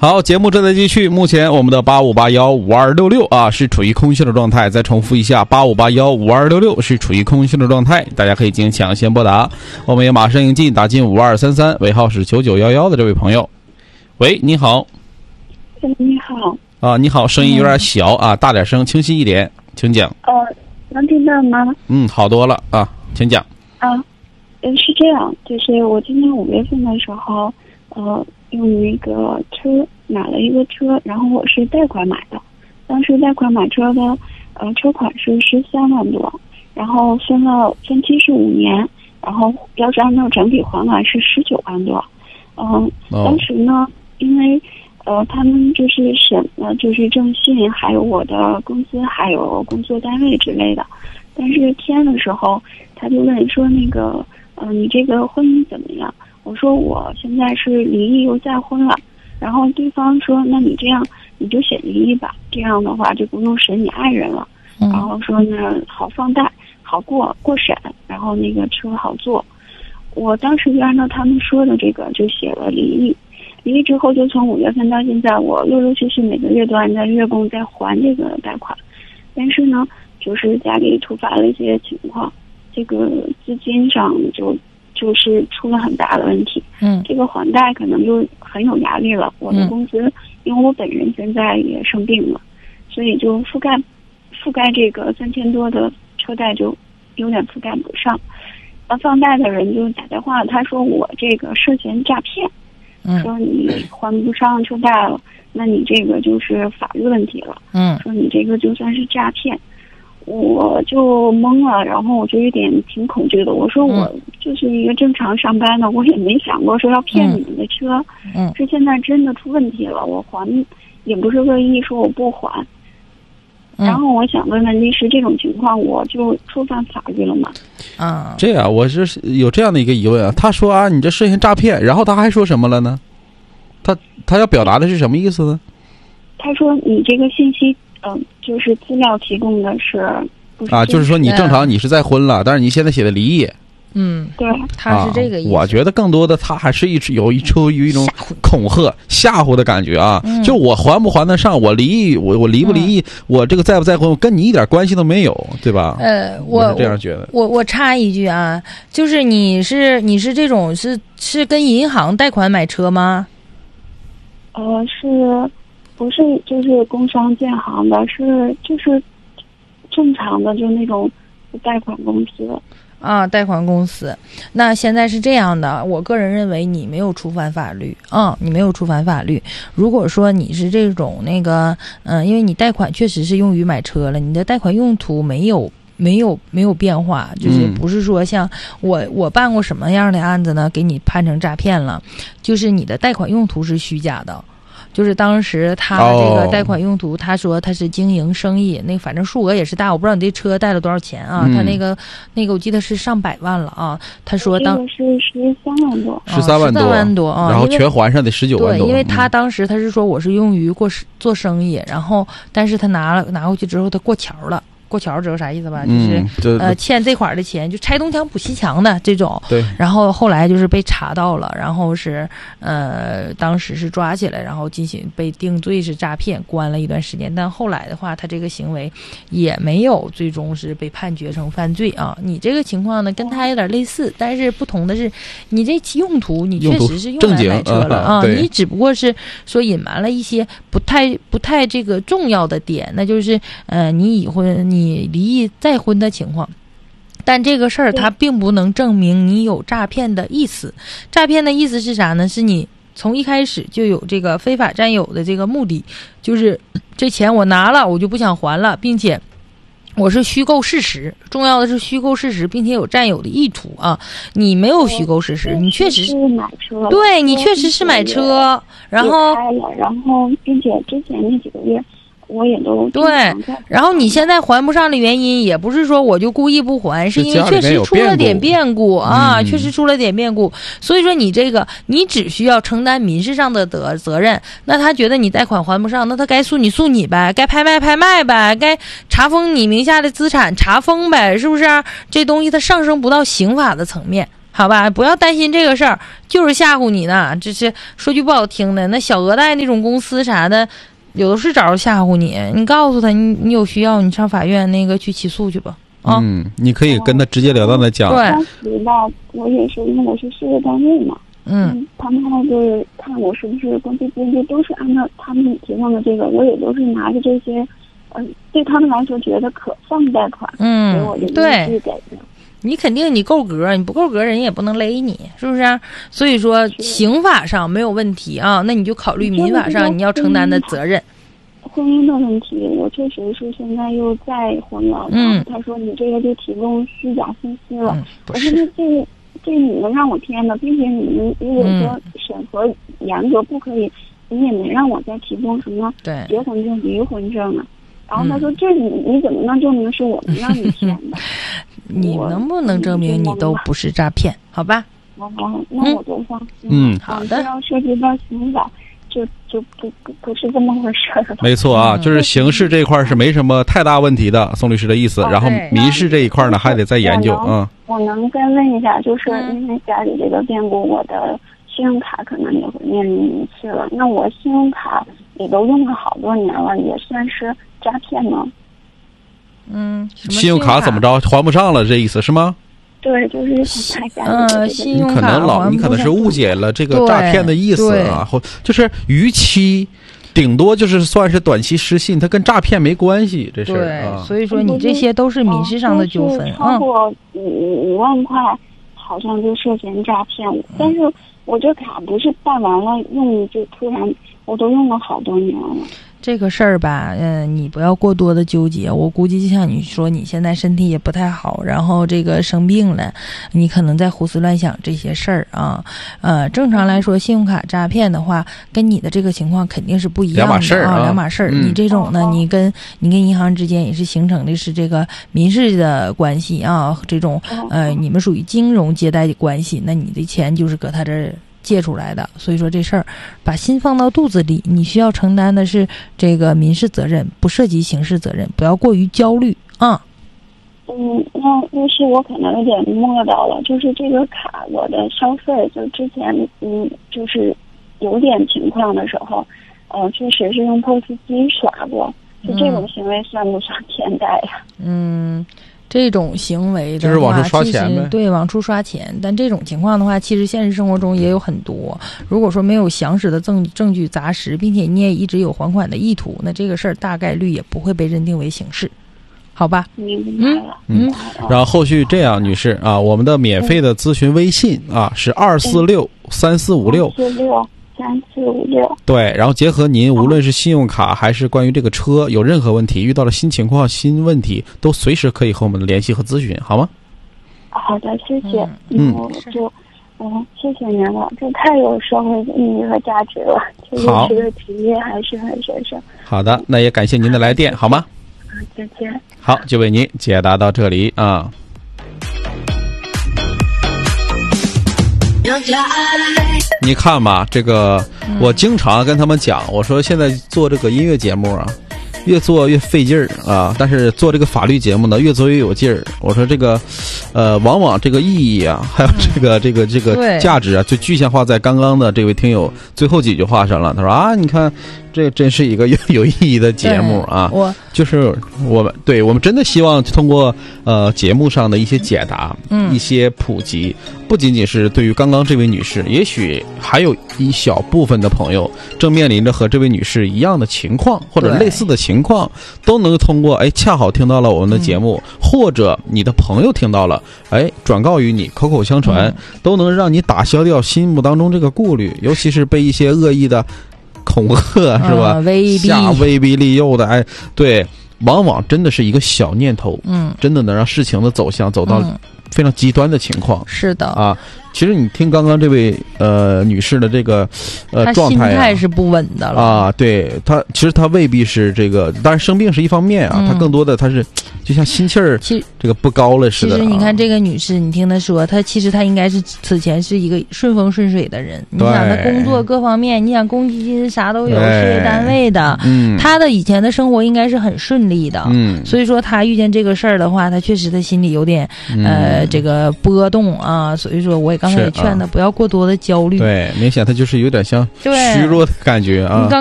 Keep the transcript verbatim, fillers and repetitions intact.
好，节目正在继续。目前我们的八五八幺五二六六啊是处于空心的状态。再重复一下，八五八幺五二六六是处于空心的状态，大家可以进行抢先拨打。我们也马上应进打进五二三三，尾号是九九一一的这位朋友。喂，你好。 你好。 啊，你好，声音有点小啊，大点声，清晰一点，请讲。 呃，能听到吗？ 嗯，好多了啊，请讲。 啊，嗯，是这样，就是我今年五月份的时候，呃，用那个车买了一个车，然后我是贷款买的，当时贷款买车的，呃，车款是十三万多，然后分了分期是五年，然后要是按照整体还完是十九万多，嗯、呃哦，当时呢，因为。呃，他们就是审了，就是征信，还有我的工资，还有工作单位之类的。但是签的时候，他就问说那个，呃，你这个婚姻怎么样？我说我现在是离异又再婚了。然后对方说，那你这样你就写离异吧，这样的话就不用审你爱人了。嗯、然后说呢，好放贷，好过过审，然后那个车好做。我当时就按照他们说的这个就写了离异。离异之后，就从五月份到现在，我陆陆续续每个月都按照月供在还这个贷款，但是呢，就是家里突发了一些情况，这个资金上就就是出了很大的问题。嗯，这个还贷可能就很有压力了。我的工资，嗯、因为我本人现在也生病了，所以就覆盖覆盖这个三千多的车贷就有点覆盖不上。呃，放贷的人就打电话，他说我这个涉嫌诈骗。说你还不上车贷了，那你这个就是法律问题了。嗯，说你这个就算是诈骗，我就懵了，然后我就有点挺恐惧的。我说我就是一个正常上班的，我也没想过说要骗你们的车。嗯，是现在真的出问题了，我还也不是恶意说我不还。然后我想问问律师，这种情况我就触犯法律了吗？ 啊，这样我是有这样的一个疑问啊。他说啊，你这涉嫌诈骗，然后他还说什么了呢？他他要表达的是什么意思呢？ 他说你这个信息，嗯、呃，就是资料提供的是不是啊，就是说你正常你是再婚了，但是你现在写的离异。 嗯， 对， 他是这个意思。 啊、我觉得更多的他还是一有一出有一种恐吓、吓唬的感觉啊。嗯、就我还不还得上，我离异，我我离不离异，嗯、我这个再不再婚，跟你一点关系都没有，对吧？ 呃， 我是这样觉得。 我我插一句啊，就是你是你是这种是是跟银行贷款买车吗？ 呃，是不是就是工商建行的？是就是正常的，就那种贷款公司。 啊，贷款公司，那现在是这样的，我个人认为你没有触犯法律，嗯，你没有触犯法律。如果说你是这种那个，嗯，因为你贷款确实是用于买车了，你的贷款用途没有没有没有变化，就是不是说像我我办过什么样的案子呢，给你判成诈骗了，就是你的贷款用途是虚假的。就是当时他这个贷款用途，他说他是经营生意，那反正数额也是大，我不知道你这车贷了多少钱啊？他那个那个我记得是上百万了啊。他说当是十三万多， 十三万多， 十三万多啊， 然后全还上得十九万多。 对，因为他当时他是说我是用于过做生意，然后但是他拿了拿回去之后，他过桥了。过桥知道啥意思吧？就是、嗯、呃欠这块的钱，就拆东墙补西墙的这种。 对。 然后后来就是被查到了，然后是呃当时是抓起来，然后进行被定罪是诈骗，关了一段时间。但后来的话，他这个行为也没有最终是被判决成犯罪啊。你这个情况呢，跟他有点类似，但是不同的是，你这用途你确实是用来买车了啊，你只不过是说隐瞒了一些不太不太这个重要的点，那就是呃你已婚你。你离异再婚的情况，但这个事儿它并不能证明你有诈骗的意思。诈骗的意思是啥呢？是你从一开始就有这个非法占有的这个目的，就是这钱我拿了我就不想还了，并且我是虚构事实，重要的是虚构事实，并且有占有的意图啊！你没有虚构事实，你确实是买车， 对你确实是买车，然后开了，然后并且之前那几个月。我也都对，然后你现在还不上的原因也不是说我就故意不还，是因为确实出了点变故啊，嗯、确实出了点变故，所以说你这个你只需要承担民事上的责责任。那他觉得你贷款还不上，那他该诉你诉你呗，该拍卖拍卖呗，该查封你名下的资产查封呗，是不是？这东西它上升不到刑法的层面。 好吧，不要担心这个事儿，就是吓唬你呢。这是说句不好听的，那小额贷那种公司啥的，有的是找吓唬你。你告诉他，你你有需要，你上法院那个去起诉去吧。啊， 嗯，你可以跟他直截了当的讲。 对， 当时吧，我也是因为我是事业单位嘛， 嗯， 他们还就是看我是不是公积金，就都是按照他们提供的这个，我也都是拿着这些，嗯、呃，对他们来说觉得可放贷款， 嗯， 给我就对， 给的。 你肯定你够格，你不够格人也不能勒你，是不是、啊？所以说刑法上没有问题啊，那你就考虑民法上你要承担的责任。 婚姻的问题，我确实是现在又再婚了。 嗯， 他说你这个就提供虚假信息了。 嗯、不是，我说这个这你们让我填的，并且你们如果说审核严格，不可以，你也没让我再提供什么结婚证、离婚证啊。然后他说：“这你你怎么能证明是我们让你填的？ 你能不能证明你都不是诈骗？好吧？ 哦，那我就放心。 嗯， 好的。 要涉及到刑法，就就不不不是这么回事儿了。 没错啊，就是刑事这一块是没什么太大问题的，宋律师的意思。然后民事这一块呢，还得再研究啊。 我能再问一下，就是因为家里这个变故，我的信用卡可能也会面临逾期了。那我信用卡也都用了好多年了，也算是诈骗吗？ 嗯， 信用卡怎么着还不上了？这意思是吗？ 对，就是想看一下。 呃，信用卡你可能老你可能是误解了这个诈骗的意思啊，或就是逾期，顶多就是算是短期失信，它跟诈骗没关系，这事儿啊。 所以说你这些都是民事上的纠纷啊。 超过五五万块，好像就涉嫌诈骗。但是我这卡不是办完了用，就突然我都用了好多年了。 这个事儿吧，嗯，你不要过多的纠结。我估计就像你说，你现在身体也不太好，然后这个生病了，你可能在胡思乱想这些事儿啊。呃，正常来说，信用卡诈骗的话，跟你的这个情况肯定是不一样的， 两码事儿啊， 两码事儿。 嗯、 你这种呢，你跟你跟银行之间也是形成的是这个民事的关系啊，这种呃，你们属于金融借贷的关系，那你的钱就是搁他这儿借出来的，所以说这事儿把心放到肚子里，你需要承担的是这个民事责任，不涉及刑事责任，不要过于焦虑啊。 嗯，那律师我可能有点摸到了，就是这个卡我的消费，就之前嗯，就是有点情况的时候，呃，确实是用 P O S 机刷过，就这种行为算不算骗贷呀？ 嗯。这种行为的话， 就是往出刷钱呗， 对，往出刷钱。但这种情况的话，其实现实生活中也有很多。如果说没有详实的证证据砸实，并且你也一直有还款的意图，那这个事儿大概率也不会被认定为刑事，好吧？ 明白了。 嗯，嗯然后后续这样，女士啊，我们的免费的咨询微信啊是二四六三四五六。 四六三四五六， 对，然后结合您无论是信用卡还是关于这个车有任何问题，遇到了新情况、新问题，都随时可以和我们联系和咨询，好吗？ 好的，谢谢。 嗯， 就嗯，谢谢您了，这太有社会意义和价值了。 好， 这个职业还是很神圣。 好的，那也感谢您的来电，好吗？ 啊，再见。 好，就为您解答到这里啊。你看嘛，这个我经常跟他们讲，我说现在做这个音乐节目啊，越做越费劲儿啊，但是做这个法律节目呢，越做越有劲儿。我说这个，呃，往往这个意义啊，还有这个、嗯、这个这个价值啊，就具象化在刚刚的这位听友最后几句话上了。他说啊，你看。这真是一个有有意义的节目啊！ 我就是我们对我们真的希望通过呃节目上的一些解答， 嗯， 一些普及，不仅仅是对于刚刚这位女士，也许还有一小部分的朋友正面临着和这位女士一样的情况或者类似的情况，都能通过哎恰好听到了我们的节目，嗯、或者你的朋友听到了，哎转告于你，口口相传，嗯、都能让你打消掉心目当中这个顾虑，尤其是被一些恶意的。恐吓是吧？ 嗯、威逼下威逼利诱的，哎，对，往往真的是一个小念头， 嗯， 真的能让事情的走向走到非常极端的情况。 是的啊，其实你听刚刚这位呃女士的这个呃状态、啊， 心态是不稳的了啊。对她，其实她未必是这个，当然生病是一方面啊，她、嗯、更多的她是就像心气儿这个不高了似的、啊。 其实你看这个女士，你听她说，她其实她应该是此前是一个顺风顺水的人。你想她工作各方面，你想公积金啥都有，事业单位的， 嗯， 她的以前的生活应该是很顺利的， 嗯， 所以说她遇见这个事儿的话，她确实她心里有点、嗯、呃的这个波动啊，所以说我也刚才也劝他不要过多的焦虑。 对，明显他就是有点像对虚弱的感觉啊。 你刚